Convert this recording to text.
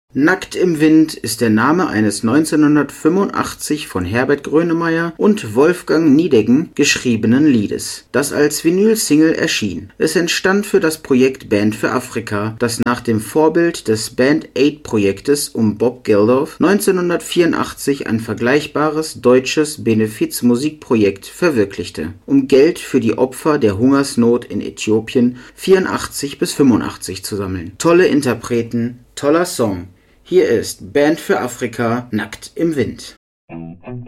Nackt im Wind ist der Name eines 1985 von Herbert Grönemeyer und Wolfgang Niedecken geschriebenen Liedes, das als Vinyl-Single erschien. Es entstand für das Projekt Band für Afrika, das nach dem Vorbild des Band-Aid-Projektes um Bob Geldof 1984 ein vergleichbares deutsches Benefiz-Musikprojekt verwirklichte, um Geld für die Opfer der Hungersnot in Äthiopien 84 bis 85 zu sammeln. Tolle Interpreten, toller Song. Hier ist Band für Afrika, Nackt im Wind.